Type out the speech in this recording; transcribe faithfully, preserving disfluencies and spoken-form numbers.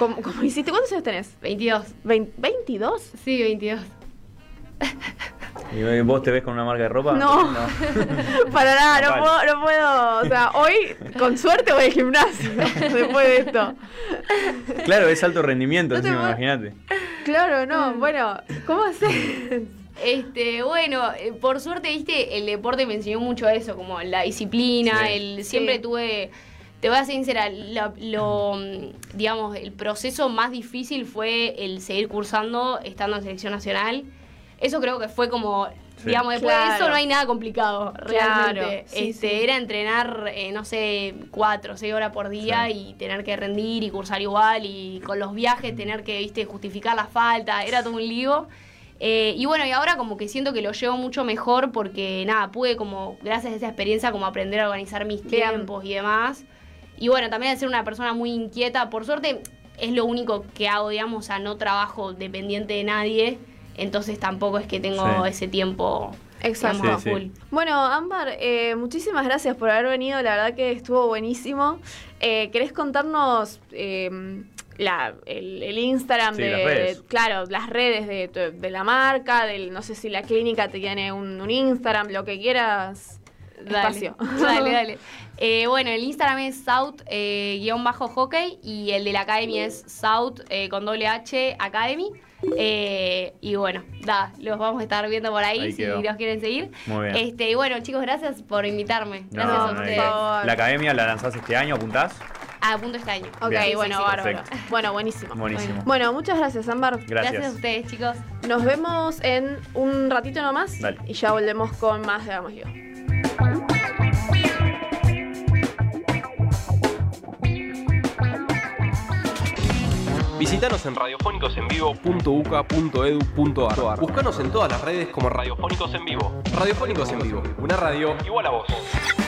¿Cómo, cómo hiciste? ¿Cuántos años tenés? veintidós. ¿veintidós? Sí, veintidós. ¿Y vos te ves con una marca de ropa? No, no. para nada, no, Vale. puedo, no puedo. O sea, hoy, con suerte, voy al gimnasio después de esto. Claro, es alto rendimiento, No te encima, puedo- imagínate. Claro, no, bueno, ¿cómo haces? Este, bueno, eh, por suerte, viste, el deporte me enseñó mucho eso, como la disciplina, Sí. el siempre Sí. tuve, te voy a ser sincera, lo, lo, mm, digamos, el proceso más difícil fue el seguir cursando estando en selección nacional. Eso creo que fue como, Sí. digamos, después de Claro. eso no hay nada complicado, realmente. Claro, sí, este, sí. Era entrenar, eh, no sé, cuatro o seis horas por día Sí. y tener que rendir y cursar igual y con los viajes tener que, viste, justificar la falta, era todo un lío. Eh, y bueno, y ahora como que siento que lo llevo mucho mejor porque nada, pude como, gracias a esa experiencia, como aprender a organizar mis Bien. tiempos y demás. Y bueno, también al ser una persona muy inquieta, por suerte es lo único que hago, digamos, o sea, no trabajo dependiente de nadie, entonces tampoco es que tengo Sí. ese tiempo, Exacto. digamos, Sí, a sí. full. Bueno, Ámbar, eh, muchísimas gracias por haber venido, la verdad que estuvo buenísimo. Eh, ¿Querés contarnos eh, la, el, el Instagram Sí, de, las redes. claro, las redes de, tu- de la marca, del, no sé si la clínica te tiene un, un Instagram, lo que quieras, Dale, espacio. dale, dale. Eh, bueno, el Instagram es South eh, guión bajo hockey y el de la Academy es South eh, con doble H Academy. Eh, y bueno, da, los vamos a estar viendo por ahí, Ahí si quedó. los quieren seguir. Muy bien. Este, y bueno, chicos, gracias por invitarme. No, Gracias a no hay ustedes. que- favor. La academia la lanzás este año, ¿apuntás? A punto este año. Ok, Bien. bueno, Sí, sí, sí. bárbaro. Perfecto. Bueno, buenísimo. Buenísimo. Bueno, muchas gracias, Ámbar. Gracias. Gracias a ustedes, chicos. Nos vemos en un ratito nomás Dale. y ya volvemos con más de Hagamos Lío. Visítanos en radiofónicos en vivo punto u c a punto e d u punto a r. Búscanos en todas las redes como Radiofónicos en Vivo. Radiofónicos en Vivo, una radio igual a vos.